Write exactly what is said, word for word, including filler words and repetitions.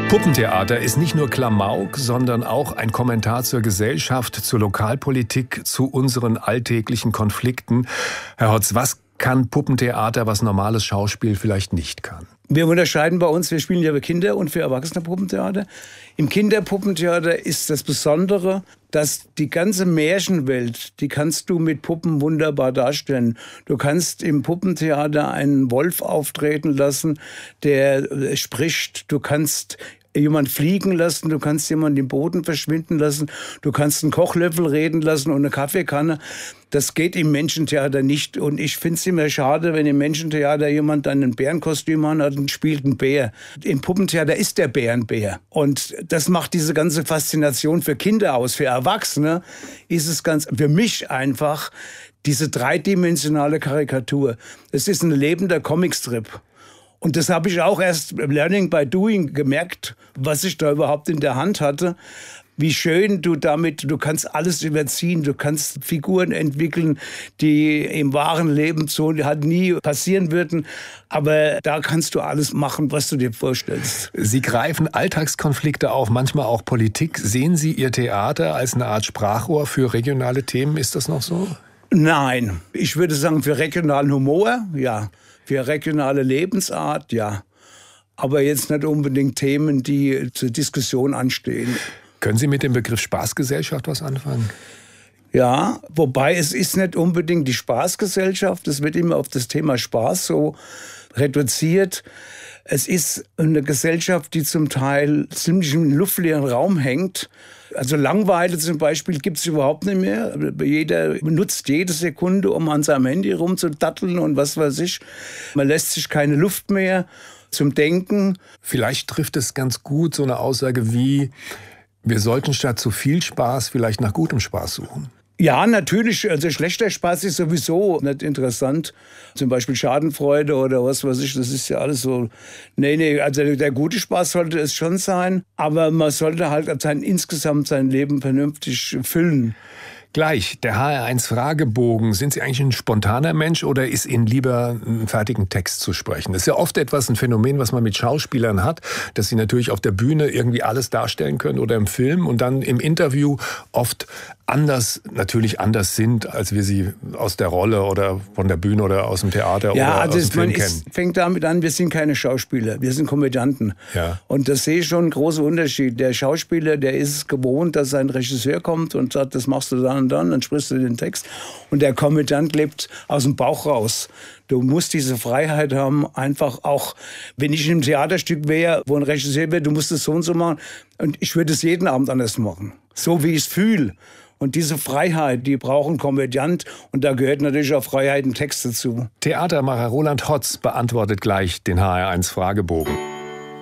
Puppentheater ist nicht nur Klamauk, sondern auch ein Kommentar zur Gesellschaft, zur Lokalpolitik, zu unseren alltäglichen Konflikten. Herr Hotz, was kann Puppentheater, was normales Schauspiel vielleicht nicht kann? Wir unterscheiden bei uns, wir spielen ja für Kinder und für Erwachsene Puppentheater. Im Kinderpuppentheater ist das Besondere, dass die ganze Märchenwelt, die kannst du mit Puppen wunderbar darstellen. Du kannst im Puppentheater einen Wolf auftreten lassen, der spricht. Du kannst jemand fliegen lassen, du kannst jemanden den Boden verschwinden lassen, du kannst einen Kochlöffel reden lassen und eine Kaffeekanne. Das geht im Menschentheater nicht. Und ich finde es immer schade, wenn im Menschentheater jemand dann ein Bärenkostüm hat und spielt einen Bär. Im Puppentheater ist der Bär ein Bär. Und das macht diese ganze Faszination für Kinder aus. Für Erwachsene ist es ganz, für mich einfach, diese dreidimensionale Karikatur. Es ist ein lebender Comicstrip. Und das habe ich auch erst Learning by Doing gemerkt, was ich da überhaupt in der Hand hatte. Wie schön du damit, du kannst alles überziehen, du kannst Figuren entwickeln, die im wahren Leben so halt nie passieren würden. Aber da kannst du alles machen, was du dir vorstellst. Sie greifen Alltagskonflikte auf, manchmal auch Politik. Sehen Sie Ihr Theater als eine Art Sprachrohr für regionale Themen? Ist das noch so? Nein, ich würde sagen für regionalen Humor, ja. Für regionale Lebensart, ja. Aber jetzt nicht unbedingt Themen, die zur Diskussion anstehen. Können Sie mit dem Begriff Spaßgesellschaft was anfangen? Ja, wobei es ist nicht unbedingt die Spaßgesellschaft. Es wird immer auf das Thema Spaß so reduziert. Es ist eine Gesellschaft, die zum Teil ziemlich im luftleeren Raum hängt. Also Langeweile zum Beispiel gibt es überhaupt nicht mehr. Jeder nutzt jede Sekunde, um an seinem Handy rumzudatteln und was weiß ich. Man lässt sich keine Luft mehr zum Denken. Vielleicht trifft es ganz gut so eine Aussage wie, wir sollten statt zu viel Spaß vielleicht nach gutem Spaß suchen. Ja, natürlich. Also schlechter Spaß ist sowieso nicht interessant. Zum Beispiel Schadenfreude oder was weiß ich, das ist ja alles so. Nee, nee, also der gute Spaß sollte es schon sein. Aber man sollte halt sein, insgesamt sein Leben vernünftig füllen. Gleich, der H R eins Fragebogen. Sind Sie eigentlich ein spontaner Mensch oder ist Ihnen lieber einen fertigen Text zu sprechen? Das ist ja oft etwas, ein Phänomen, was man mit Schauspielern hat, dass sie natürlich auf der Bühne irgendwie alles darstellen können oder im Film und dann im Interview oft anders, natürlich anders sind, als wir sie aus der Rolle oder von der Bühne oder aus dem Theater ja, oder also aus dem Film man kennen. Ja, es fängt damit an, wir sind keine Schauspieler, wir sind Komödianten. Ja. Und das sehe ich schon einen großen Unterschied. Der Schauspieler, der ist es gewohnt, dass ein Regisseur kommt und sagt, das machst du dann und dann, dann sprichst du den Text. Und der Komödiant lebt aus dem Bauch raus. Du musst diese Freiheit haben, einfach auch, wenn ich in einem Theaterstück wäre, wo ein Regisseur wäre, du musst es so und so machen. Und ich würde es jeden Abend anders machen. So wie ich es fühle. Und diese Freiheit, die braucht ein Komödiant. Und da gehört natürlich auch Freiheit im Text dazu. Theatermacher Roland Hotz beantwortet gleich den H R eins Fragebogen.